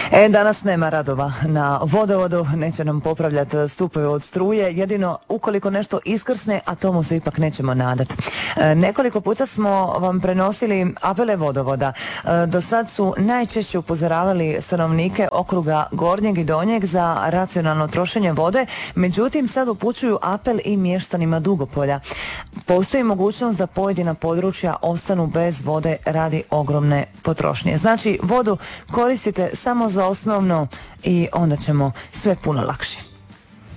Danas nema radova na vodovodu, neće nam popravljati stupove od struje, jedino ukoliko nešto iskrsne, a tomu se ipak nećemo nadati. Nekoliko puta smo vam prenosili apele vodovoda. Do sad su najčešće upozoravali stanovnike okruga Gornjeg i Donjeg za racionalno trošenje vode, međutim sad upućuju apel i mještanima Dugopolja. Postoji mogućnost da pojedina područja ostanu bez vode radi ogromne potrošnje. Znači, vodu koristite samo za osnovno i onda ćemo sve puno lakše.